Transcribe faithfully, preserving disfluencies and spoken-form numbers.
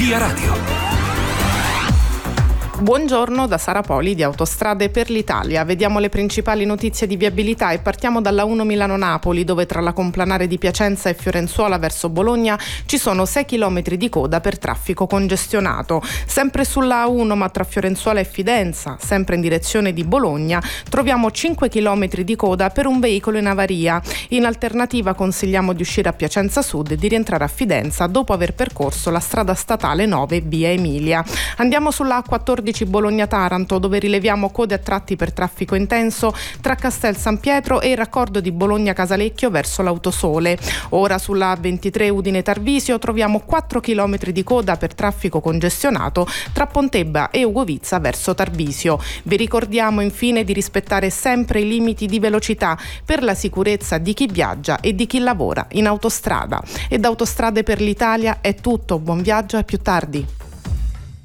Via Radio. Buongiorno da Sara Poli di Autostrade per l'Italia. Vediamo le principali notizie di viabilità e partiamo dalla uno Milano-Napoli, dove tra la complanare di Piacenza e Fiorenzuola verso Bologna ci sono sei chilometri di coda per traffico congestionato. Sempre sulla A uno, ma tra Fiorenzuola e Fidenza, sempre in direzione di Bologna, troviamo cinque chilometri di coda per un veicolo in avaria. In alternativa consigliamo di uscire a Piacenza Sud e di rientrare a Fidenza dopo aver percorso la strada statale nove via Emilia. Andiamo sulla A quattordici Bologna-Taranto, dove rileviamo code a tratti per traffico intenso tra Castel San Pietro e il raccordo di Bologna-Casalecchio verso l'Autosole. Ora sulla A ventitré Udine-Tarvisio troviamo quattro chilometri di coda per traffico congestionato tra Pontebba e Ugovizza verso Tarvisio. Vi ricordiamo infine di rispettare sempre i limiti di velocità per la sicurezza di chi viaggia e di chi lavora in autostrada. E da Autostrade per l'Italia è tutto, buon viaggio e a più tardi.